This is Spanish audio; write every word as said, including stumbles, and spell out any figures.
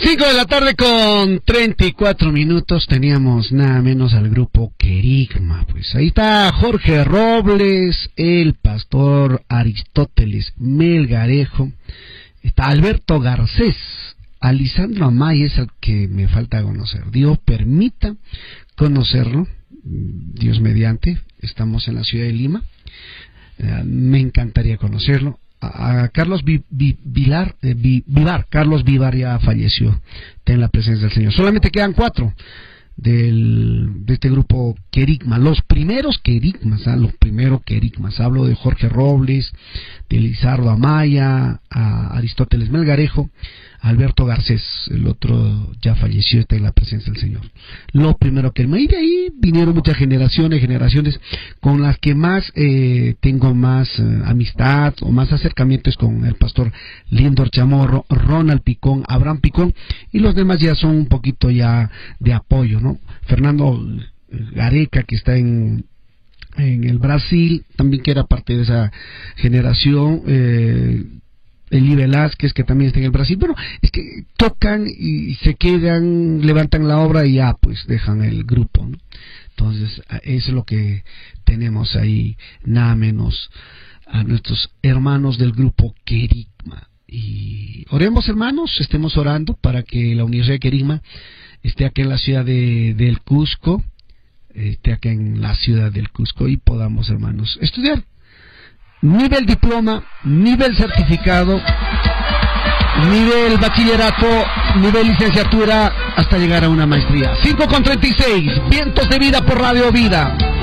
Cinco de la tarde con treinta y cuatro minutos, teníamos nada menos al grupo Querigma. Pues ahí está Jorge Robles, el pastor Aristóteles Melgarejo, está Alberto Garcés, Alisandro Amaya es el que me falta conocer. Dios permita conocerlo, Dios mediante, estamos en la ciudad de Lima, eh, me encantaría conocerlo. A Carlos Vi, Vi, Vilar, eh, Vi, Vivar, Carlos Vivar ya falleció, está en la presencia del Señor. Solamente quedan cuatro del, de este grupo Querigma, los primeros Querigmas, ¿eh? los primeros Querigmas. Hablo de Jorge Robles, de Lizardo Amaya, a Aristóteles Melgarejo, Alberto Garcés, el otro ya falleció, está en la presencia del Señor. Lo primero que y de ahí vinieron muchas generaciones, generaciones con las que más eh, tengo más eh, amistad o más acercamientos con el pastor Lindor Chamorro, Ronald Picón, Abraham Picón, y los demás ya son un poquito ya de apoyo, ¿no? Fernando Gareca, que está en en el Brasil, también que era parte de esa generación, eh, Eli Velázquez, que también está en el Brasil. Bueno, es que tocan y se quedan, levantan la obra y ya pues dejan el grupo, ¿no? Entonces eso es lo que tenemos ahí, nada menos a nuestros hermanos del grupo Querigma. Y oremos, hermanos, estemos orando para que la Universidad de Querigma esté aquí en la ciudad de, del Cusco, esté aquí en la ciudad del Cusco y podamos, hermanos, estudiar. Nivel diploma, nivel certificado, nivel bachillerato, nivel licenciatura, hasta llegar a una maestría. cinco con treinta y seis, Vientos de Vida por Radio Vida.